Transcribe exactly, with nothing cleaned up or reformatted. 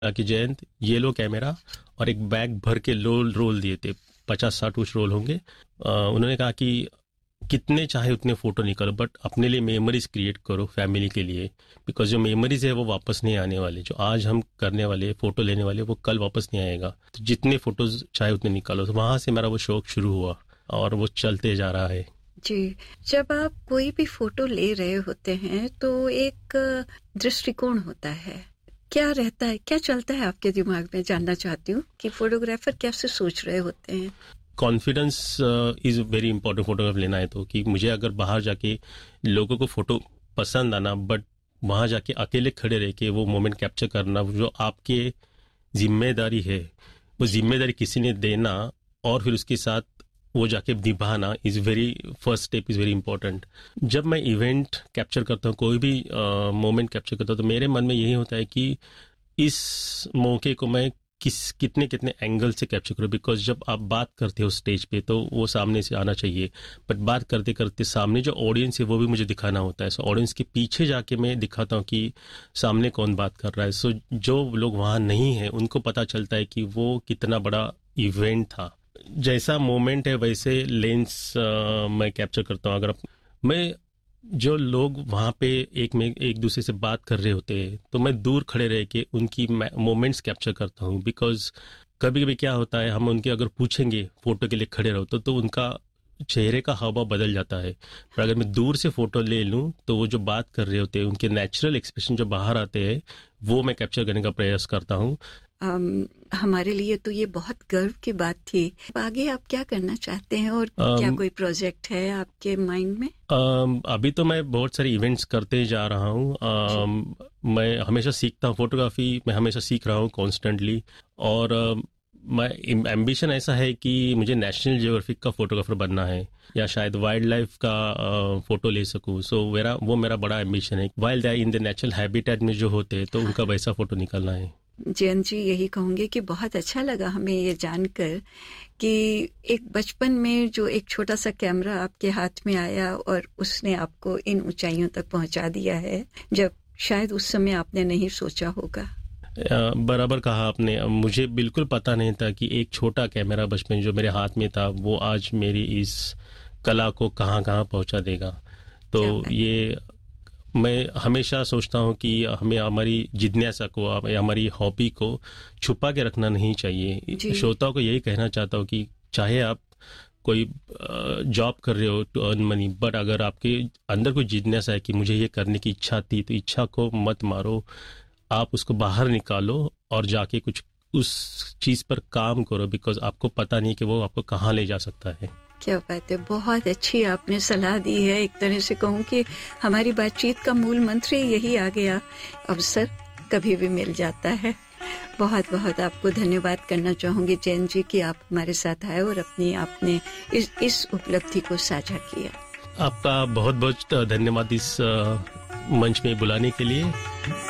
कि जयंत ये लो कैमरा, और एक बैग भर के रोल रोल दिए थे, पचास साठ कुछ रोल होंगे। अ, उन्होंने कहा कि कितने चाहे उतने फोटो निकालो, बट अपने लिए मेमोरीज क्रिएट करो फैमिली के लिए, बिकॉज जो मेमोरीज है वो वापस नहीं आने वाले। जो आज हम करने वाले फोटो लेने वाले वो कल वापस नहीं आएगा, तो जितने फोटोज चाहे उतने निकालो। तो वहां से मेरा वो शौक शुरू हुआ और वो चलते जा रहा है। जी, जब आप कोई भी फोटो ले रहे होते हैं तो एक दृष्टिकोण होता है, क्या रहता है, क्या चलता है आपके दिमाग में, जानना चाहती हूँ कि फोटोग्राफर कैसे सोच रहे होते हैं। Confidence is very important photograph लेना है तो, कि मुझे अगर बाहर जाके लोगों को फोटो पसंद आना, बट वहां जाके अकेले खड़े रह के वो मोमेंट कैप्चर करना, जो आपके जिम्मेदारी है, वो जिम्मेदारी किसी ने देना और फिर उसके साथ वो जाके निभाना is very first step is very important. जब मैं इवेंट कैप्चर करता हूँ, कोई भी मोमेंट कैप्चर करता हूँ, तो मेरे मन में यही होता है कि इस मौके को मैं किस कितने कितने एंगल से कैप्चर करूँ। बिकॉज जब आप बात करते हो स्टेज पे तो वो सामने से आना चाहिए, बट बात करते करते सामने जो ऑडियंस है वो भी मुझे दिखाना होता है। सो ऑडियंस के पीछे जाके मैं दिखाता हूँ कि सामने कौन बात कर रहा है। सो जो लोग वहाँ नहीं है उनको पता चलता है कि वो कितना बड़ा इवेंट था। जैसा मोमेंट है वैसे लेंस uh, मैं कैप्चर करता हूँ। अगर मैं जो लोग वहाँ पे एक में एक दूसरे से बात कर रहे होते हैं तो मैं दूर खड़े रह के उनकी मोमेंट्स कैप्चर करता हूँ। बिकॉज कभी कभी क्या होता है, हम उनके अगर पूछेंगे फोटो के लिए खड़े रहो तो, तो उनका चेहरे का हाव भाव बदल जाता है। पर अगर मैं दूर से फोटो ले लूँ तो वो जो बात कर रहे होते हैं उनके नेचुरल एक्सप्रेशन जो बाहर आते हैं वो मैं कैप्चर करने का प्रयास करता हूँ। Um, हमारे लिए तो ये बहुत गर्व की बात थी। आगे आप क्या करना चाहते हैं और um, क्या कोई प्रोजेक्ट है आपके माइंड में? um, अभी तो मैं बहुत सारे इवेंट्स करते जा रहा हूँ। um, मैं हमेशा सीखता हूँ, फोटोग्राफी मैं हमेशा सीख रहा हूँ कॉन्स्टेंटली। और uh, मैं एम्बिशन ऐसा है कि मुझे नेशनल जियोग्राफिक का फोटोग्राफर बनना है, या शायद वाइल्ड लाइफ का uh, फोटो ले सकूँ। सो so, मेरा वो मेरा बड़ा एम्बिशन है। Wild in the natural habitat में जो होते हैं तो उनका वैसा फोटो निकालना है। जयंत जी, यही कहूंगी कि बहुत अच्छा लगा हमें ये जानकर कि एक बचपन में जो एक छोटा सा कैमरा आपके हाथ में आया और उसने आपको इन ऊंचाइयों तक पहुंचा दिया है जब शायद उस समय आपने नहीं सोचा होगा। बराबर कहा आपने। मुझे बिल्कुल पता नहीं था कि एक छोटा कैमरा बचपन जो मेरे हाथ में था वो आज मेरी इस कला को कहाँ कहाँ पहुंचा देगा। तो ये मैं हमेशा सोचता हूँ कि हमें हमारी जिज्ञासा को, हमारी हॉबी को छुपा के रखना नहीं चाहिए। श्रोताओं को यही कहना चाहता हूँ कि चाहे आप कोई जॉब कर रहे हो टू अर्न मनी, बट अगर आपके अंदर कोई जिज्ञासा है कि मुझे ये करने की इच्छा थी, तो इच्छा को मत मारो, आप उसको बाहर निकालो और जाके कुछ उस चीज पर काम करो। बिकॉज आपको पता नहीं कि वो आपको कहाँ ले जा सकता है। क्या बात है, बहुत अच्छी आपने सलाह दी है। एक तरह से कहूँ कि हमारी बातचीत का मूल मंत्र यही आ गया, अवसर कभी भी मिल जाता है। बहुत बहुत आपको धन्यवाद करना चाहूंगी जैन जी कि आप हमारे साथ आए और अपनी आपने इस इस उपलब्धि को साझा किया। आपका बहुत बहुत धन्यवाद इस मंच में बुलाने के लिए।